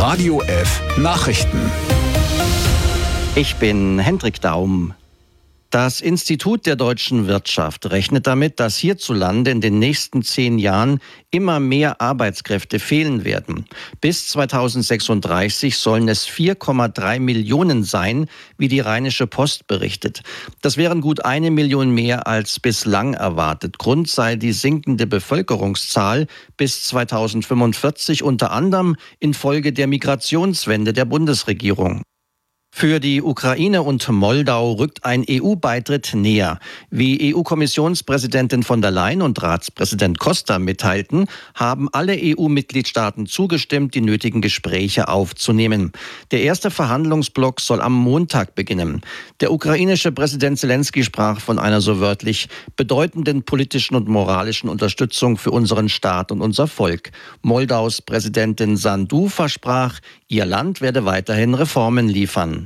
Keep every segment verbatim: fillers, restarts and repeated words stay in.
Radio F Nachrichten. Ich bin Hendrik Daum. Das Institut der deutschen Wirtschaft rechnet damit, dass hierzulande in den nächsten zehn Jahren immer mehr Arbeitskräfte fehlen werden. Bis zweitausendsechsunddreißig sollen es vier Komma drei Millionen sein, wie die Rheinische Post berichtet. Das wären gut eine Million mehr als bislang erwartet. Grund sei die sinkende Bevölkerungszahl bis zweitausendfünfundvierzig, unter anderem infolge der Migrationswende der Bundesregierung. Für die Ukraine und Moldau rückt ein E U-Beitritt näher. Wie E U-Kommissionspräsidentin von der Leyen und Ratspräsident Costa mitteilten, haben alle E U-Mitgliedstaaten zugestimmt, die nötigen Gespräche aufzunehmen. Der erste Verhandlungsblock soll am Montag beginnen. Der ukrainische Präsident Zelensky sprach von einer so wörtlich bedeutenden politischen und moralischen Unterstützung für unseren Staat und unser Volk. Moldaus Präsidentin Sandu versprach, ihr Land werde weiterhin Reformen liefern.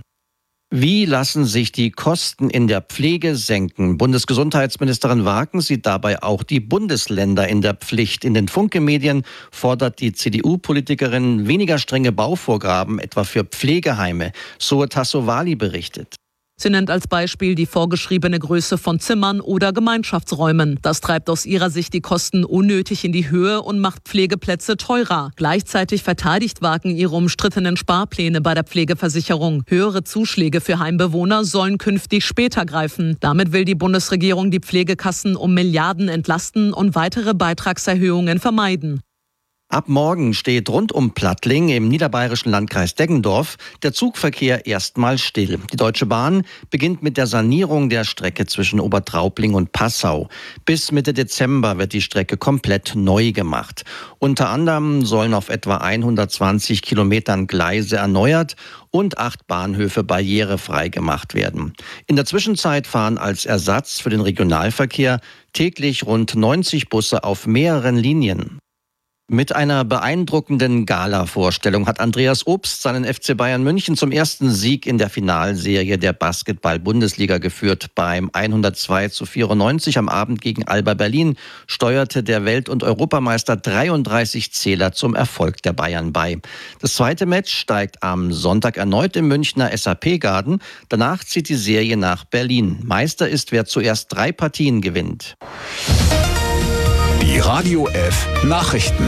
Wie lassen sich die Kosten in der Pflege senken? Bundesgesundheitsministerin Warken sieht dabei auch die Bundesländer in der Pflicht. In den Funke-Medien fordert die C D U-Politikerin weniger strenge Bauvorgaben, etwa für Pflegeheime. So Tassovali berichtet. Sie nennt als Beispiel die vorgeschriebene Größe von Zimmern oder Gemeinschaftsräumen. Das treibt aus ihrer Sicht die Kosten unnötig in die Höhe und macht Pflegeplätze teurer. Gleichzeitig verteidigt Warken ihre umstrittenen Sparpläne bei der Pflegeversicherung. Höhere Zuschläge für Heimbewohner sollen künftig später greifen. Damit will die Bundesregierung die Pflegekassen um Milliarden entlasten und weitere Beitragserhöhungen vermeiden. Ab morgen steht rund um Plattling im niederbayerischen Landkreis Deggendorf der Zugverkehr erstmal still. Die Deutsche Bahn beginnt mit der Sanierung der Strecke zwischen Obertraubling und Passau. Bis Mitte Dezember wird die Strecke komplett neu gemacht. Unter anderem sollen auf etwa hundertzwanzig Kilometern Gleise erneuert und acht Bahnhöfe barrierefrei gemacht werden. In der Zwischenzeit fahren als Ersatz für den Regionalverkehr täglich rund neunzig Busse auf mehreren Linien. Mit einer beeindruckenden Gala-Vorstellung hat Andreas Obst seinen F C Bayern München zum ersten Sieg in der Finalserie der Basketball-Bundesliga geführt. Beim hundertzwei zu vierundneunzig am Abend gegen Alba Berlin steuerte der Welt- und Europameister dreiunddreißig Zähler zum Erfolg der Bayern bei. Das zweite Match steigt am Sonntag erneut im Münchner S A P-Garden. Danach zieht die Serie nach Berlin. Meister ist, wer zuerst drei Partien gewinnt. Die Radio F Nachrichten.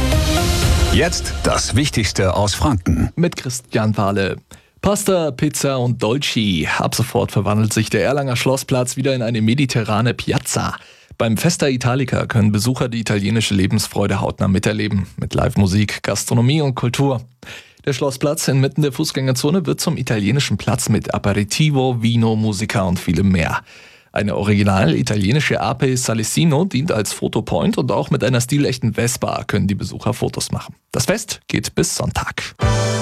Jetzt das Wichtigste aus Franken. Mit Christian Wahle. Pasta, Pizza und Dolci. Ab sofort verwandelt sich der Erlanger Schlossplatz wieder in eine mediterrane Piazza. Beim Festa Italica können Besucher die italienische Lebensfreude hautnah miterleben. Mit Live-Musik, Gastronomie und Kultur. Der Schlossplatz inmitten der Fußgängerzone wird zum italienischen Platz mit Aperitivo, Vino, Musica und vielem mehr. Eine original italienische Ape Salesino dient als Fotopoint und auch mit einer stilechten Vespa können die Besucher Fotos machen. Das Fest geht bis Sonntag.